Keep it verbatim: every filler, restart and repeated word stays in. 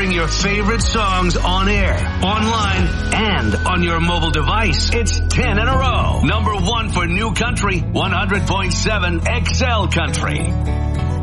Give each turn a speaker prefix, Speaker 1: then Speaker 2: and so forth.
Speaker 1: hearing your favorite songs on air, online, and on your mobile device. It's ten in a row. Number one for New Country, one hundred point seven X L Country.